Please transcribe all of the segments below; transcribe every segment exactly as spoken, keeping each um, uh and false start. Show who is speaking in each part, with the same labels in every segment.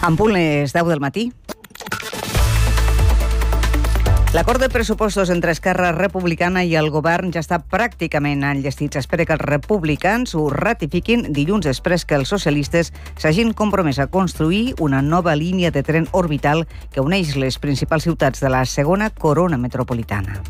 Speaker 1: En punt les deu del matí. L'acord de pressupostos entre Esquerra Republicana i el govern ja està pràcticament enllestit. S'espera que els republicans ho ratifiquin dilluns després que els socialistes s'hagin compromès a construir una nova línia de tren orbital que uneix les principals ciutats de la segona corona metropolitana.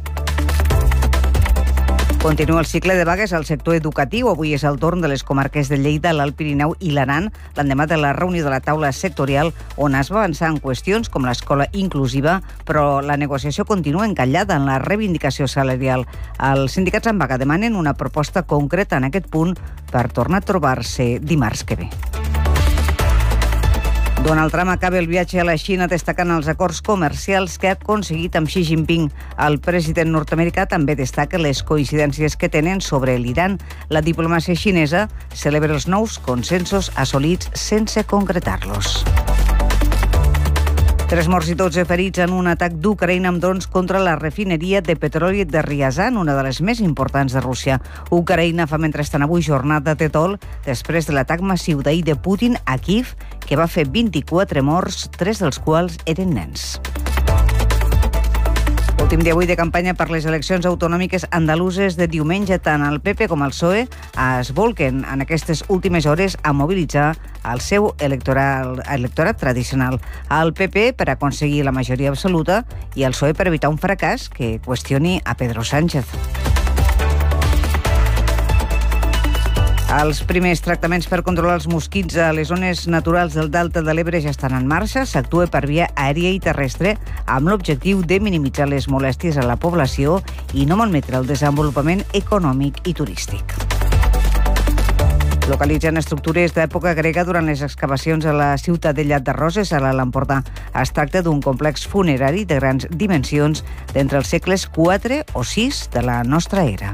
Speaker 1: Continua el cicle de vagues al sector educatiu. Avui és el torn de les comarques de Lleida, l'Alt Pirineu i l'Aran, l'endemà de la reunió de la taula sectorial, on es va avançar en qüestions com l'escola inclusiva, però la negociació continua encallada en la reivindicació salarial. Els sindicats en vaga demanen una proposta concreta en aquest punt per tornar a trobar-se dimarts que ve. Donald Trump acaba el viatge a la Xina destacant els acords comercials que ha aconseguit amb Xi Jinping. El president nord-americà també destaca les coincidències que tenen sobre l'Iran. La diplomàcia xinesa celebra els nous consensos assolits sense concretar-los. Tres morts i dotze ferits en un atac d'Ucraïna amb drons contra la refineria de petroli de Ryazan, una de les més importants de Rússia. Ucraïna fa mentrestant avui jornada de dol després de l'atac massiu d'ahir de Putin a Kíev, que va fer vint-i-quatre morts, tres dels quals eren nens. Últim dia avui de campanya per les eleccions autonòmiques andaluses de diumenge. Tant el P P com el P S O E es volquen en aquestes últimes hores a mobilitzar el seu electoral, electorat tradicional. El P P per aconseguir la majoria absoluta i el P S O E per evitar un fracàs que qüestioni a Pedro Sánchez. Els primers tractaments per controlar els mosquits a les zones naturals del Delta de l'Ebre ja estan en marxa. S'actua per via aèria i terrestre amb l'objectiu de minimitzar les molèsties a la població i no malmetre el desenvolupament econòmic i turístic. Localitzen estructures d'època grega durant les excavacions a la ciutadella de Roses, a l'Alt Empordà. Es tracta d'un complex funerari de grans dimensions d'entre els segles quatre o sis de la nostra era.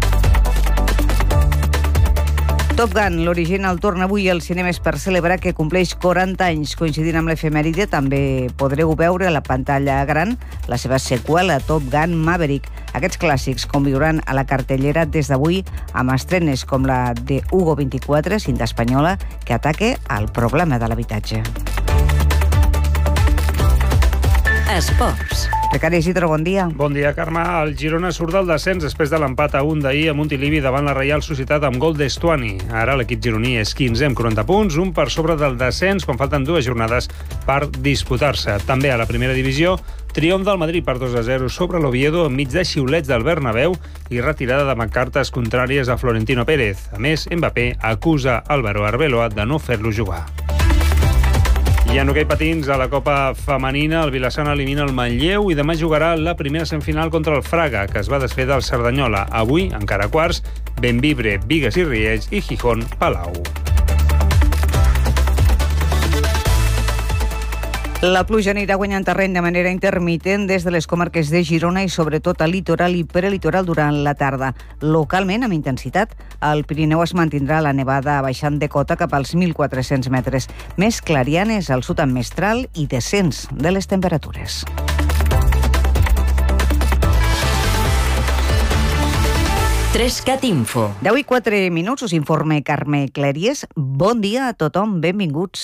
Speaker 1: Top Gun, l'original, torna avui als cinemes per celebrar que compleix quaranta anys. Coincidint amb l'efemèride, també podreu veure a la pantalla gran la seva seqüela, Top Gun Maverick. Aquests clàssics conviuran a la cartellera des d'avui amb estrenes com la de Hugo vint-i-quatre, cinta espanyola, que ataca el problema de l'habitatge. Esports. Becari Isidro, bon dia.
Speaker 2: Bon dia, Carme. El Girona surt del descens després de l'empat a un d'ahir a Montilivi davant la Reial Societat amb gol d'Estuani. Ara l'equip gironí és quinzè amb quaranta punts, un per sobre del descens quan falten dues jornades per disputar-se. També a la primera divisió, triomf del Madrid per dos a zero sobre l'Oviedo enmig de xiulets del Bernabéu i retirada de pancartes contràries a Florentino Pérez. A més, Mbappé acusa Álvaro Arbeloa de no fer-lo jugar. I en hoquei patins, a la Copa Femenina, el Vilassana elimina el Manlleu i demà jugarà la primera semifinal contra el Fraga, que es va desfer del Cerdanyola. Avui, encara quarts, Bembibre, Bigues i Riells i Gijón, Palau.
Speaker 1: La pluja anirà guanyant terreny de manera intermitent des de les comarques de Girona i sobretot al litoral i prelitoral durant la tarda. Localment, amb intensitat, al Pirineu es mantindrà la nevada baixant de cota cap als mil quatre-cents metres. Més clarianes al sud amb mestral i descens de les temperatures.
Speaker 3: Trescat Info.
Speaker 1: deu i quatre minuts, us informa Carme Clèries. Bon dia a tothom, benvinguts.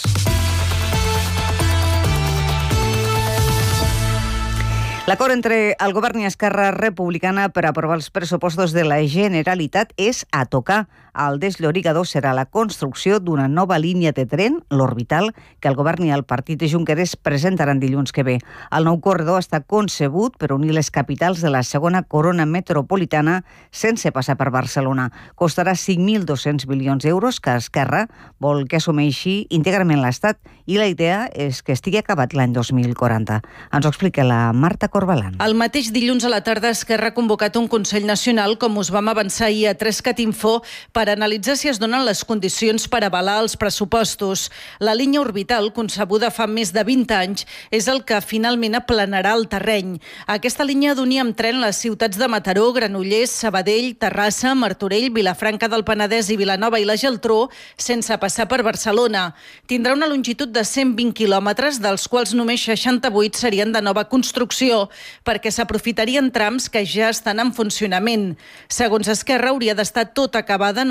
Speaker 1: L'acord entre el govern i Esquerra Republicana per aprovar els pressupostos de la Generalitat és a tocar. El desllorigador serà la construcció d'una nova línia de tren, l'orbital, que el govern i el partit de Junqueras presentaran dilluns que ve. El nou corredor està concebut per unir les capitals de la segona corona metropolitana sense passar per Barcelona. Costarà cinc mil dos-cents milions d'euros que Esquerra vol que assumeixi íntegrament l'Estat i la idea és que estigui acabat l'any dos mil quaranta. Ens ho explica la Marta Corbalan.
Speaker 4: El mateix dilluns a la tarda, Esquerra ha convocat un Consell Nacional, com us vam avançar ahir a Trescat Info, per analitzar si es donen les condicions per avalar els pressupostos. La línia orbital, concebuda fa més de vint anys, és el que finalment aplanarà el terreny. Aquesta línia d'unir amb tren les ciutats de Mataró, Granollers, Sabadell, Terrassa, Martorell, Vilafranca del Penedès i Vilanova i la Geltrú, sense passar per Barcelona. Tindrà una longitud de cent vint quilòmetres, dels quals només seixanta-vuit serien de nova construcció, perquè s'aprofitarien trams que ja estan en funcionament. Segons Esquerra, hauria d'estar tot acabada en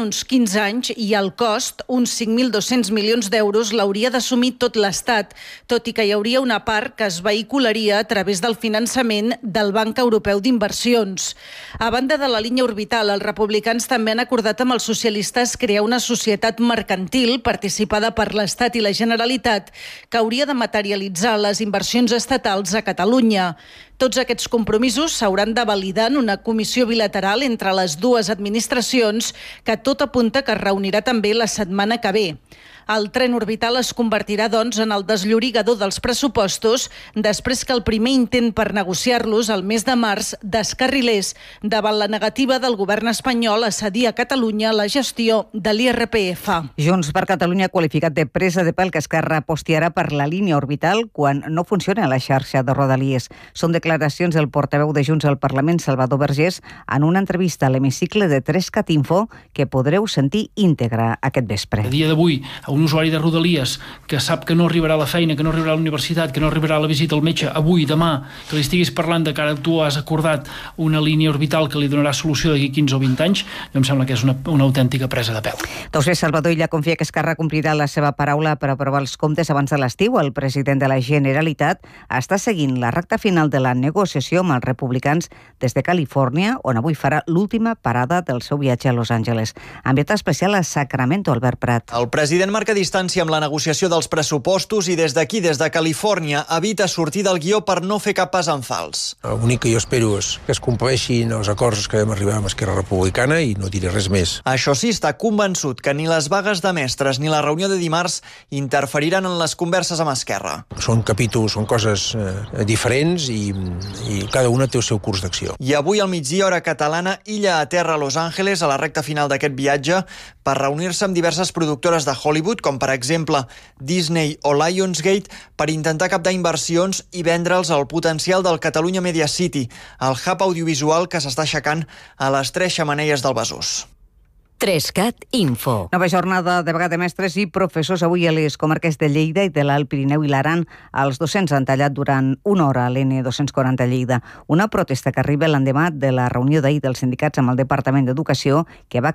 Speaker 4: uns quinze anys i el cost, uns cinc mil dos-cents milions d'euros, l'hauria d'assumir tot l'Estat, tot i que hi hauria una part que es vehicularia a través del finançament del Banc Europeu d'Inversions. A banda de la línia orbital, els republicans també han acordat amb els socialistes crear una societat mercantil participada per l'Estat i la Generalitat que hauria de materialitzar les inversions estatals a Catalunya. Tots aquests compromisos s'hauran de validar en una comissió bilateral entre les dues administracions que tot apunta que es reunirà també la setmana que ve. El tren orbital es convertirà, doncs, en el desllorigador dels pressupostos després que el primer intent per negociar-los el mes de març descarrilés davant la negativa del govern espanyol a cedir a Catalunya la gestió de l'I R P F.
Speaker 1: Junts per Catalunya ha qualificat de presa de pèl que Esquerra apostiarà per la línia orbital quan no funciona la xarxa de Rodalies. Són declaracions del portaveu de Junts al Parlament, Salvador Vergés, en una entrevista a l'hemicicle de Trescat Info que podreu sentir íntegra aquest vespre.
Speaker 5: A dia d'avui, un usuari de Rodalies que sap que no arribarà a la feina, que no arribarà a la universitat, que no arribarà a la visita al metge avui, demà, que li estiguis parlant de que ara tu has acordat una línia orbital que li donarà solució d'aquí quinze o vint anys, em sembla que és una, una autèntica presa de pèl.
Speaker 1: Doncs bé, Salvador Illa confia que Esquerra complirà la seva paraula per aprovar els comptes abans de l'estiu. El president de la Generalitat està seguint la recta final de la negociació amb els republicans des de Califòrnia, on avui farà l'última parada del seu viatge a Los Angeles. Enviat especial a Sacramento, Albert Prat.
Speaker 6: El president marca distància amb la negociació dels pressupostos i des d'aquí, des de Califòrnia, evita sortir del guió per no fer cap pas en fals.
Speaker 7: L'únic que jo espero és que es compleixin els acords que vam arribar amb Esquerra Republicana i no diré res més.
Speaker 6: Això sí, està convençut que ni les vagues de mestres ni la reunió de dimarts interferiran en les converses amb Esquerra.
Speaker 7: Són capítols, són coses eh, diferents i, i cada una té el seu curs d'acció.
Speaker 6: I avui al migdia, hora catalana, illa a terra a Los Angeles, a la recta final d'aquest viatge, per reunir-se amb diverses productores de Hollywood, com per exemple Disney o Lionsgate, per intentar captar inversions i vendre'ls el potencial del Catalunya Media City, el hub audiovisual que s'està aixecant a les tres xemeneies del Besòs.
Speaker 3: Trescat Info.
Speaker 1: Nova jornada de vaga de mestres i professors avui a les comarques de Lleida i de l'Alt Pirineu i l'Aran. Els docents han tallat durant una hora a l'N dos-cents quaranta Lleida. Una protesta que arriba l'endemà de la reunió d'ahir dels sindicats amb el Departament d'Educació que va